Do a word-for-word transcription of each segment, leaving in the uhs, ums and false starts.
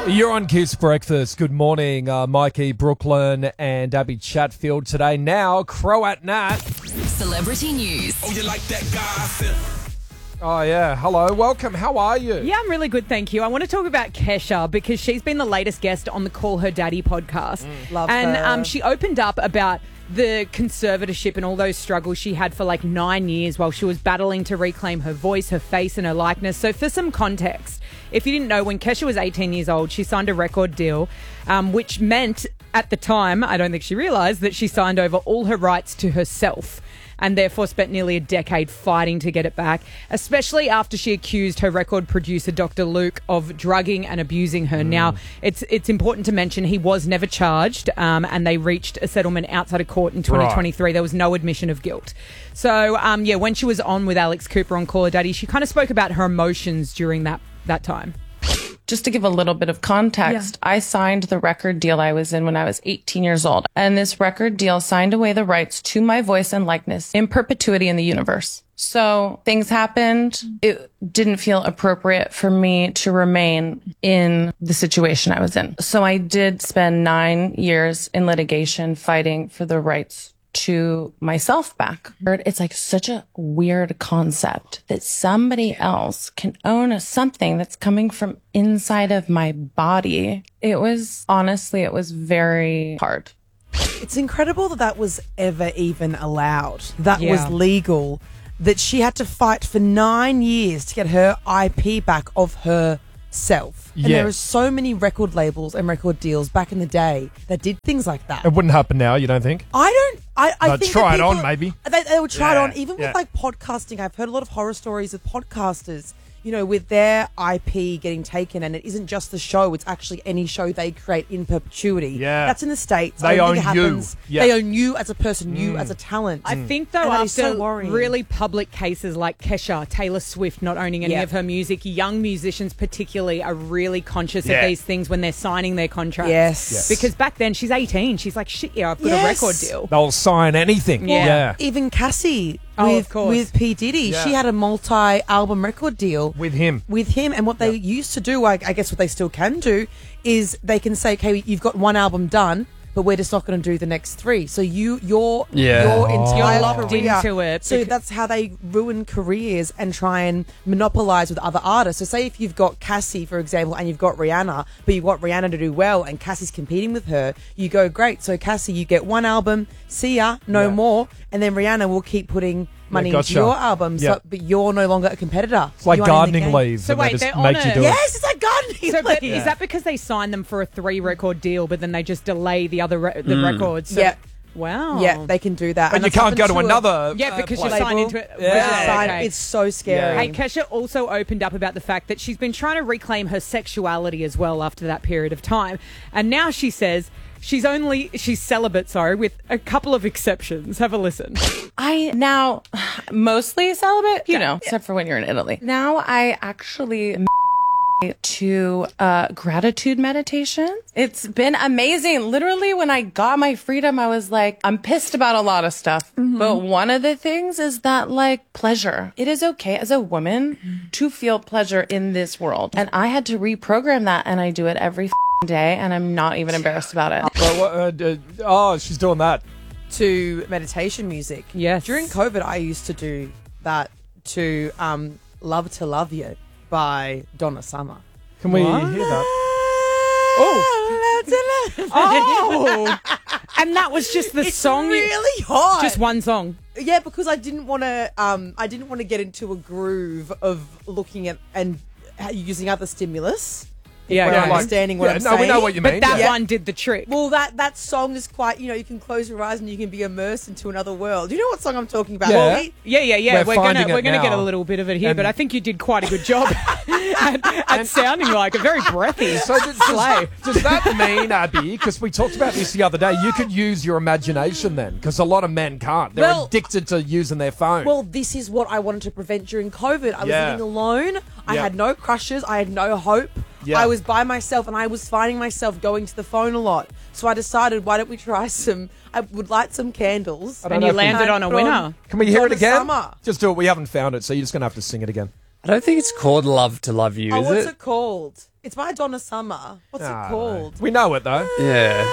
You're on Kiss Breakfast. Good morning, uh, Mikey Brooklyn and Abby Chatfield today. Now, Crow at Nat. Celebrity news. Oh, you like that gossip? Oh, yeah. Hello. Welcome. How are you? Yeah, I'm really good, thank you. I want to talk about Kesha because she's been the latest guest on the Call Her Daddy podcast. Mm. Love and her. Um, she opened up about the conservatorship and all those struggles she had for like nine years while she was battling to reclaim her voice, her face and her likeness. So for some context, if you didn't know, when Kesha was eighteen years old, she signed a record deal, um, which meant at the time, I don't think she realised, that she signed over all her rights to herself and therefore spent nearly a decade fighting to get it back, especially after she accused her record producer, Doctor Luke, of drugging and abusing her. Mm. Now, it's it's important to mention he was never charged um, and they reached a settlement outside of court in twenty twenty-three. Right. There was no admission of guilt. So, um, yeah, when she was on with Alex Cooper on Call Her Daddy, she kind of spoke about her emotions during that, that time. Just to give a little bit of context, yeah. I signed the record deal I was in when I was eighteen years old. And this record deal signed away the rights to my voice and likeness in perpetuity in the universe. So things happened. It didn't feel appropriate for me to remain in the situation I was in. So I did spend nine years in litigation fighting for the rights to myself back. It's like such a weird concept that somebody else can own something that's coming from inside of my body. It was, honestly, it was very hard. It's incredible that that was ever even allowed. That Yeah. was legal. That she had to fight for nine years to get her I P back of herself. And Yeah. there are so many record labels and record deals back in the day that did things like that. It wouldn't happen now, you don't think? I don't. I, I No, think try that it on, people- maybe. They, they would try Yeah, it on, even yeah. with like podcasting. I've heard a lot of horror stories with podcasters. You know, with their I P getting taken, and it isn't just the show; it's actually any show they create in perpetuity. Yeah. That's in the States. They I don't own think it you. happens. Yeah. They own you as a person, you as a talent. I think, though, And that is after so worrying. really public cases like Kesha, Taylor Swift not owning any Yeah. of her music, young musicians particularly are really conscious Yeah. of these things when they're signing their contracts. Yes. Yes. Because back then, she's eighteen. She's like, shit, yeah, I've got Yes. a record deal. They'll sign anything. Yeah. yeah. Even Cassie Oh, with of course. with P Diddy, Yeah. she had a multi-album record deal With him. with him, and what they used to do, I, I guess what they still can do, is they can say, okay, you've got one album done, but we're just not going to do the next three. So you, your, Yeah. your entire You're locked career, into it So because- that's how they ruin careers and try and monopolize with other artists. So say if you've got Cassie, for example, and you've got Rihanna, but you want Rihanna to do well, and Cassie's competing with her, you go, great. So Cassie, you get one album, see ya, no Yeah. more, and then Rihanna will keep putting money gotcha. into your album, so, Yeah. but you're no longer a competitor. It's like You aren't in the gardening game. leave. So and they wait, just they're make on you a- do it. Yes, it's like gardening So, but leave. is that because they signed them for a three-record deal, but then they just delay the other re- the records? So, Yeah. Wow. Yeah, they can do that. But And you that's can't go happened to a- another. Yeah, uh, because place. you're signed label. into it. Yeah. Right, sign- Okay. It's so scary. Hey, Kesha also opened up about the fact that she's been trying to reclaim her sexuality as well after that period of time. And now she says she's only, she's celibate, sorry, with a couple of exceptions. Have a listen. I now mostly celibate, you know, except for when you're in Italy. Now I actually to uh, gratitude meditation. It's been amazing. Literally, when I got my freedom, I was like, I'm pissed about a lot of stuff. Mm-hmm. But one of the things is that, like, pleasure. It is okay as a woman to feel pleasure in this world. And I had to reprogram that, and I do it every f***ing day, and I'm not even embarrassed about it. Well, what, uh, d- oh, she's doing that. To meditation music. Yes. During COVID, I used to do that to um, Love to Love You by Donna Summer. Can we What? hear that? Oh, Love to Love. Oh, and that was just the It's song. you- really hot. Just one song. Yeah, because I didn't want to. Um, I didn't want to get into a groove of looking at and using other stimulus. Yeah, We're yeah. understanding what yeah, I'm no, saying. we know what you mean. But that yeah. one did the trick. Well, that that song is quite. You know, you can close your eyes and you can be immersed into another world. You know what song I'm talking about? Yeah. Well, we- Yeah, yeah, yeah. We're We're, gonna finding it we're gonna get now. a little bit of it here, And- but I think you did quite a good job at, at sounding like a very breathy. So does, does, does that mean, Abby, because we talked about this the other day, you could use your imagination then, because a lot of men can't. They're Well- addicted to using their phone. Well, this is what I wanted to prevent during COVID. I was Yeah. living alone. I Yeah. had no crushes. I had no hope. Yeah. I was by myself, and I was finding myself going to the phone a lot. So I decided, why don't we try some? I would light some candles. I don't And know you if we- landed on a Put winner. Can we hear it Donna again? Summer. Just do it. We haven't found it, so you're just going to have to sing it again. I don't think it's called Love to Love You, Oh, is what's it? it called? It's by Donna Summer. What's Ah, it called? We know it though. Yeah.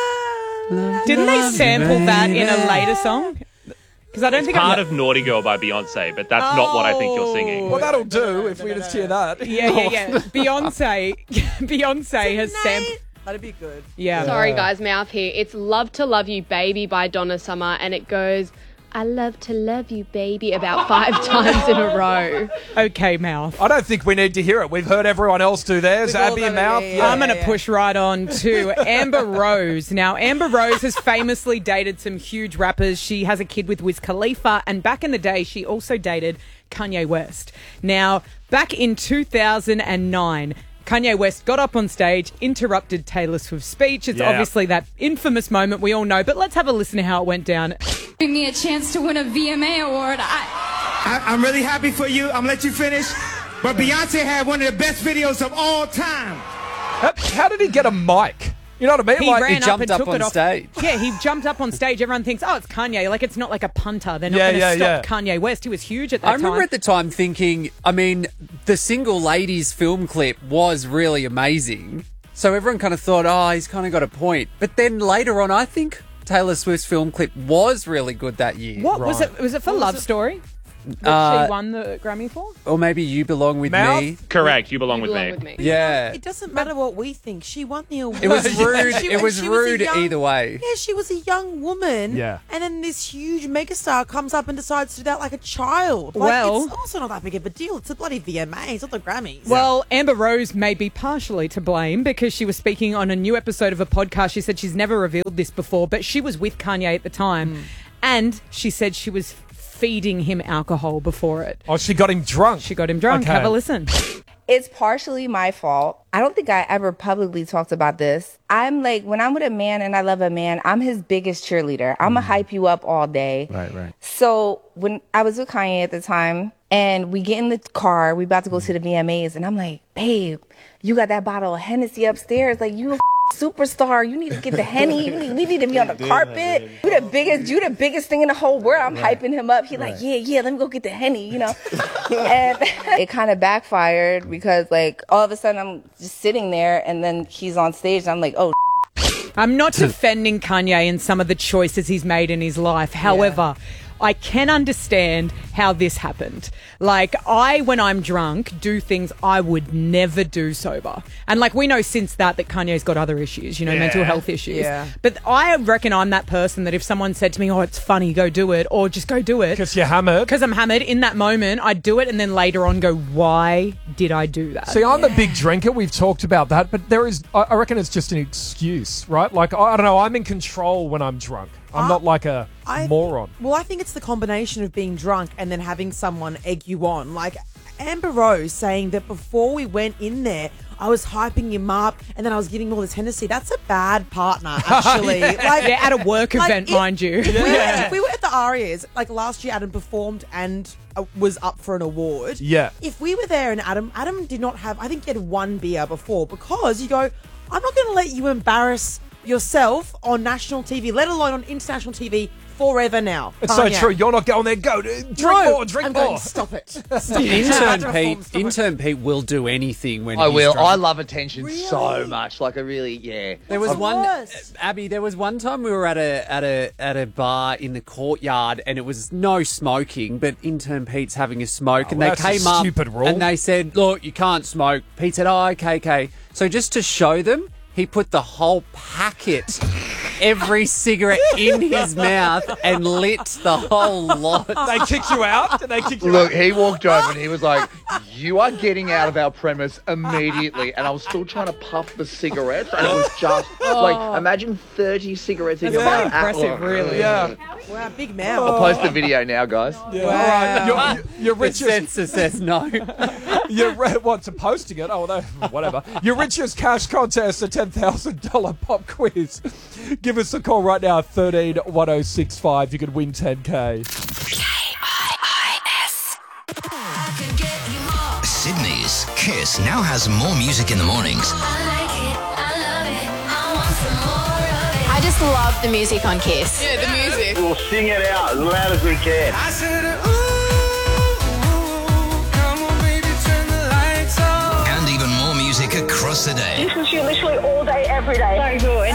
Didn't they sample that in a later song? Because I don't think Part I of Naughty Girl by Beyonce, but that's not what I think you're singing. Well, that'll do if we just hear that. Yeah, yeah, yeah. Beyonce, Beyonce has sampled. That'd be good. Yeah. Sorry, guys, mouth here. It's Love to Love You, Baby by Donna Summer, and it goes, I love to love you, baby, about five times in a row. Okay, mouth. I don't think we need to hear it. We've heard everyone else do theirs. We've all Abby done and it, Mouth. yeah, yeah. I'm going to push right on to Amber Rose. Now, Amber Rose has famously dated some huge rappers. She has a kid with Wiz Khalifa, and back in the day, she also dated Kanye West. Now, back in two thousand nine, Kanye West got up on stage, interrupted Taylor Swift's speech. It's Yeah. obviously that infamous moment we all know, but let's have a listen to how it went down. Giving me a chance to win a V M A award. I, I, I'm really happy for you. I'm gonna let you finish. But Beyonce had one of the best videos of all time. How, how did he get a mic? You know what I mean? He like, ran he up jumped and up took on it off. stage. Yeah, he jumped up on stage. Everyone thinks, oh, it's Kanye. Like, it's not like a punter. They're not Yeah, going to yeah, stop yeah. Kanye West. He was huge at that I remember time. at the time thinking, I mean, the Single Ladies film clip was really amazing. So everyone kind of thought, oh, he's kind of got a point. But then later on, I think Taylor Swift's film clip was really good that year. What was Right. it? Was it for Love Story that Uh, she won the Grammy for? Or maybe You Belong With Mouth? Me. Correct, you belong with Belong me. with me. Yeah. It doesn't matter what we think. She won the award. It was rude. She- It was she a rude young- either way. Yeah, she was a young woman. Yeah. And then this huge megastar comes up and decides to do that like a child. Like, Well- it's also not that big of a deal. It's a bloody V M A. It's not the Grammys. Well, Amber Rose may be partially to blame because she was speaking on a new episode of a podcast. She said she's never revealed this before, but she was with Kanye at the time. And she said she was feeding him alcohol before it. oh, she got him drunk. She got him drunk. Okay. Have a listen. It's partially my fault. I don't think I ever publicly talked about this. I'm like, when I'm with a man and I love a man, I'm his biggest cheerleader. I'm going to hype you up all day. Right, right. So when I was with Kanye at the time and we get in the car, we about to go to the V M As and I'm like, babe, you got that bottle of Hennessy upstairs. Like, you a superstar. You need to get the Henny. We need, we need to be on the carpet. You the biggest, you the biggest thing in the whole world. I'm hyping him up. He like, yeah, yeah, let me go get the Henny, you know. And it kind of backfired because like all of a sudden I'm just sitting there and then he's on stage and I'm like, oh, I'm not defending Kanye and some of the choices he's made in his life. However, I can understand how this happened. Like, I, when I'm drunk, do things I would never do sober. And, like, we know since that that Kanye's got other issues, you know, Yeah. mental health issues. Yeah. But I reckon I'm that person that if someone said to me, oh, it's funny, go do it, or just go do it. Because you're hammered. Because I'm hammered, in that moment, I'd do it and then later on go, why did I do that? See, I'm a big drinker. We've talked about that, but there is, I I reckon it's just an excuse, right? Like, I I don't know, I'm in control when I'm drunk. I'm I- not like a I- moron. Well, I think it's the combination of being drunk and then having someone egg you on. Like Amber Rose saying that before we went in there, I was hyping him up and then I was giving him all this Hennessy. That's a bad partner, actually. Like, yeah, at a work like, event, if- mind you. If we, were, if we were at the Arias, like last year, Adam performed and uh, was up for an award. Yeah. If we were there and Adam, Adam did not have, I think he had one beer before because you go, I'm not going to let you embarrass yourself on national T V, let alone on international T V forever now. It's Kanye. so true. You're not going there. Go. Drink No, more. Drink I'm more. going, stop it. Stop it. Intern Reform, Pete, stop it. intern Pete will do anything when I he's will. drunk. I love attention Really? so much. Like I really, yeah. There was What's one, worse? Abby. There was one time we were at a at a at a bar in the courtyard, and it was no smoking, but intern Pete's having a smoke, Oh, and well, they that's a came up stupid rule. and they said, "Look, you can't smoke." Pete said, "Oh, okay, okay." So just to show them, he put the whole packet, every cigarette in his mouth, and lit the whole lot. They kicked you out? Did they kick you Look, out? he walked over and he was like, "You are getting out of our premise immediately." And I was still trying to puff the cigarettes, and it was just like, imagine thirty cigarettes in That's your so mouth. impressive, really. Yeah. Wow, big I'll mouth. post the video now, guys. Yeah. All right. Your, your The richest, censor says no. your, what's posting it? Oh, well, no, whatever. Your richest cash contest, a ten thousand dollars pop quiz. Give us a call right now, thirteen one oh six five. You could win ten K. Sydney's Kiss now has more music in the mornings. I just love the music on Kiss. Yeah, the music. We'll sing it out as loud as we can. I said, ooh, ooh, come on, baby, turn the lights on. And even more music across podcast today. Listen to you literally all day, every day. So good.